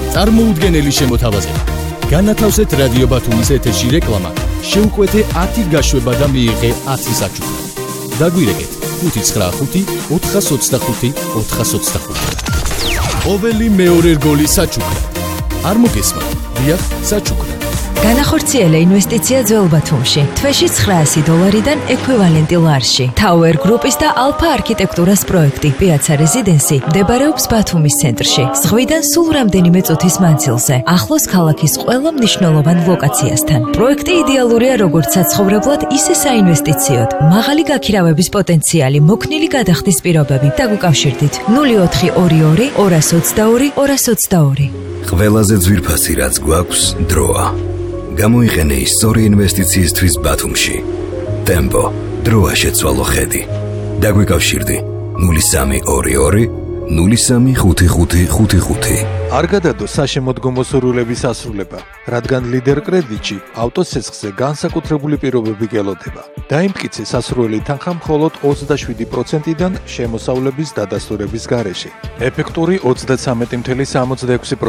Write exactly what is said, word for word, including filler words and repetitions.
წარმოუდგენელი შემოთავაზება. განათავსეთ რადიო ბათუმის ეთერში რეკლამა, შეუკვეთე ათი გაშვება და მიიღე ათი საჩუქრა. დაგვირეკეთ ხუთი ცხრა ხუთი ოთხას ოცდახუთი ოთხას ოცდახუთი. ყოველი მეორე რგოლი საჩუქრა. არ მოგესმა, დიახ, საჩუქრა. განახორციელა ინვესტიცია ძველ ბათუმში. თვეში ცხრაასი დოლარიდან ექვივალენტი ლარში. Tower Group-ის და Alpha არქიტექტურას პროექტი Piazza Residency მდებარეობს ბათუმის ცენტრში. ზღვიდან სულ რამდენიმე წუთის მანძილზე, ახლოს ქალაქის ყველა მნიშვნელოვან ლოკაციასთან. პროექტი იდეალურია როგორც საცხოვრებლად, ისე საინვესტიციოდ. მაღალი გაქირავების პოტენციალი, მოქნილი გადახდის პირობები. დაგვიკავშირდით ნული ოთხი ორი ორი ორას ოცდაორი ორას ოცდაორი. ყველაზე ძვირფასი რაც გვაქვს დროა. გამოიყენე ის სწორი ინვესტიციისთვის ბათუმში. Tempo, დროა შეცვალო ხედი. დაგვიკავშირდი ნული სამი ორი ორი ნული სამი ხუთი ხუთი ხუთი ხუთი. არ გადადო საშემოდგომო სურვილების ასრულება, რადგან ლიდერ კრედიტში ავტოცესხზე განსაკუთრებული პირობები გელოდება. დაიმტკიცე სასურველი თანხა მხოლოდ ოცდაშვიდი პროცენტიდან შემოსავლების დადასტურების გარეშე. ეფექტური ოცდაცამეტი წუთი სამოცდაექვსი